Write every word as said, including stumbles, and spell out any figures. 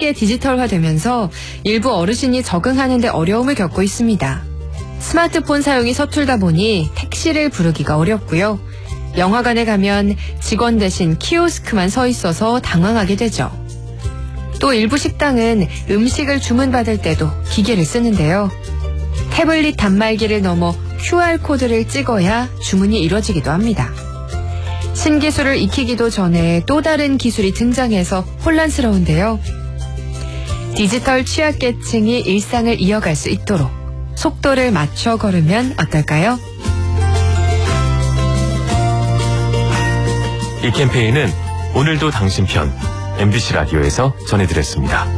빠르게 디지털화되면서 일부 어르신이 적응하는 데 어려움을 겪고 있습니다. 스마트폰 사용이 서툴다 보니 택시를 부르기가 어렵고요. 영화관에 가면 직원 대신 키오스크만 서 있어서 당황하게 되죠. 또 일부 식당은 음식을 주문받을 때도 기계를 쓰는데요. 태블릿 단말기를 넘어 큐알코드를 찍어야 주문이 이뤄지기도 합니다. 신기술을 익히기도 전에 또 다른 기술이 등장해서 혼란스러운데요. 디지털 취약계층이 일상을 이어갈 수 있도록 속도를 맞춰 걸으면 어떨까요? 이 캠페인은 오늘도 당신 편 엠비씨 라디오에서 전해드렸습니다.